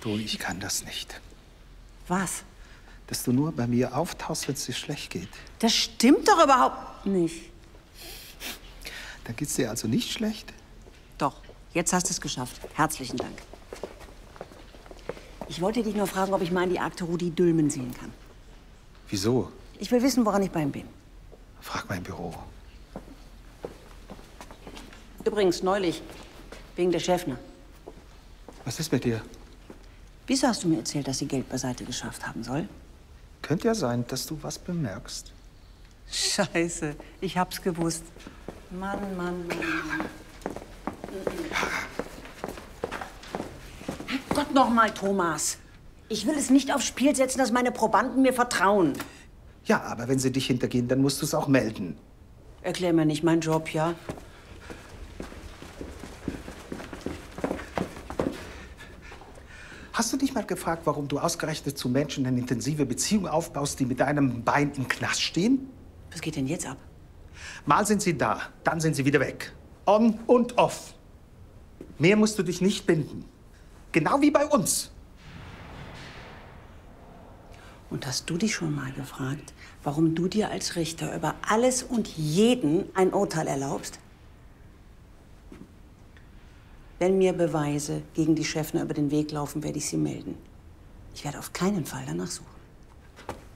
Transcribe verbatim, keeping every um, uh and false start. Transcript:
Du, ich kann das nicht. Was? Dass du nur bei mir auftauchst, wenn es dir schlecht geht. Das stimmt doch überhaupt nicht. Dann geht's dir also nicht schlecht? Doch, jetzt hast du es geschafft. Herzlichen Dank. Ich wollte dich nur fragen, ob ich mal in die Akte Rudi Dülmen sehen kann. Wieso? Ich will wissen, woran ich bei ihm bin. Frag mein Büro. Übrigens, neulich, wegen der Schäffner. Was ist mit dir? Wieso hast du mir erzählt, dass sie Geld beiseite geschafft haben soll? Könnte ja sein, dass du was bemerkst. Scheiße, ich hab's gewusst. Mann, Mann, Mann, Mann. Gott noch mal, Thomas. Ich will es nicht aufs Spiel setzen, dass meine Probanden mir vertrauen. Ja, aber wenn sie dich hintergehen, dann musst du es auch melden. Erklär mir nicht meinen Job, ja? Hast du dich mal gefragt, warum du ausgerechnet zu Menschen eine intensive Beziehung aufbaust, die mit deinem Bein im Knast stehen? Was geht denn jetzt ab? Mal sind sie da, dann sind sie wieder weg. On und off. Mehr musst du dich nicht binden. Genau wie bei uns. Und hast du dich schon mal gefragt, warum du dir als Richter über alles und jeden ein Urteil erlaubst? Wenn mir Beweise gegen die Schäffner über den Weg laufen, werde ich sie melden. Ich werde auf keinen Fall danach suchen.